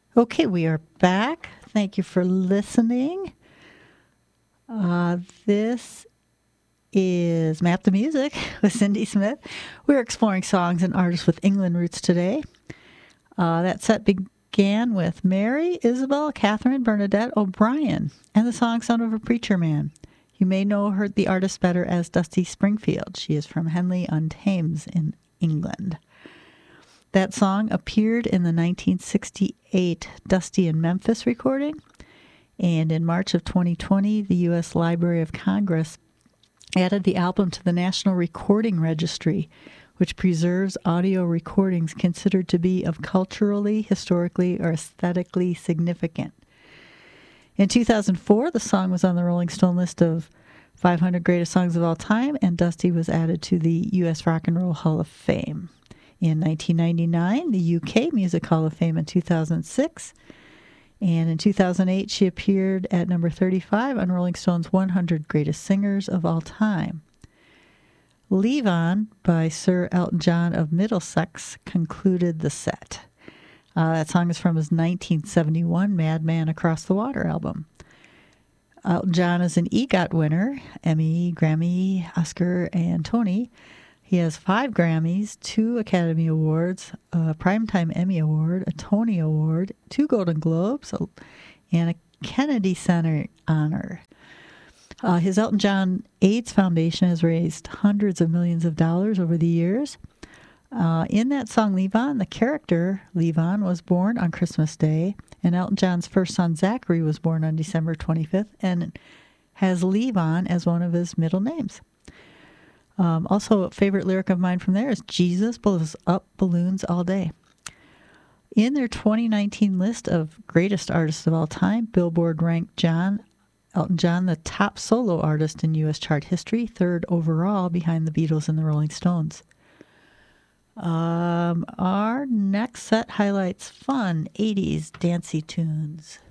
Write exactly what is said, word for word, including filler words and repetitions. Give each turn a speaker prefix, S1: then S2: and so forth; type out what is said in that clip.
S1: Okay, we are back. Thank you for listening. Uh, this is Map the Music with Cindy Smith. We're exploring songs and artists with England roots today. Uh, that set began with Mary Isabel Catherine Bernadette O'Brien and the song Son of a Preacher Man. You may know her, the artist, better as Dusty Springfield. She is from Henley-on-Thames in England. That song appeared in the nineteen sixty-eight Dusty in Memphis recording, and in March of twenty twenty, the U S Library of Congress added the album to the National Recording Registry, which preserves audio recordings considered to be of culturally, historically, or aesthetically significant. In two thousand four, the song was on the Rolling Stone list of five hundred greatest songs of all time, and Dusty was added to the U S Rock and Roll Hall of Fame. In nineteen ninety-nine, the U K Music Hall of Fame in two thousand six, and in two thousand eight, she appeared at number thirty-five on Rolling Stone's one hundred Greatest Singers of All Time. Leave On by Sir Elton John of Middlesex concluded the set. Uh, that song is from his nineteen seventy-one Madman Across the Water album. Elton John is an EGOT winner, Emmy, Grammy, Oscar, and Tony. He has five Grammys, two Academy Awards, a Primetime Emmy Award, a Tony Award, two Golden Globes, and a Kennedy Center honor. Uh, his Elton John AIDS Foundation has raised hundreds of millions of dollars over the years. Uh, in that song, Leave On, the character Leave On was born on Christmas Day, and Elton John's first son, Zachary, was born on December twenty-fifth and has Leave On as one of his middle names. Um, also, a favorite lyric of mine from there is Jesus blows up balloons all day. In their twenty nineteen list of greatest artists of all time, Billboard ranked John Elton John the top solo artist in U S chart history, third overall behind the Beatles and the Rolling Stones. Um, our next set highlights fun eighties dancey tunes.